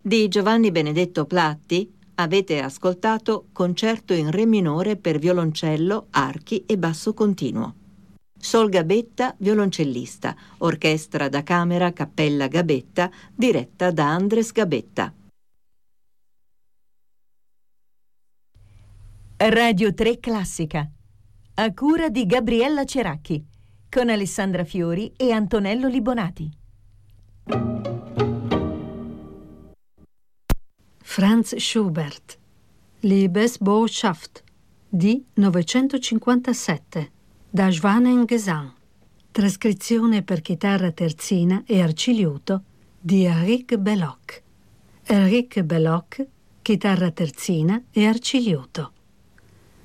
Di Giovanni Benedetto Platti avete ascoltato Concerto in Re minore per violoncello, archi e basso continuo. Sol Gabetta, violoncellista, orchestra da camera Cappella Gabetta, diretta da Andres Gabetta. Radio 3 Classica, a cura di Gabriella Ceracchi, con Alessandra Fiori e Antonello Libonati. Franz Schubert, Liebesbotschaft, di 957, da Schwanengesang, trascrizione per chitarra terzina e arciliuto di Eric Belloc. Eric Belloc, chitarra terzina e arciliuto.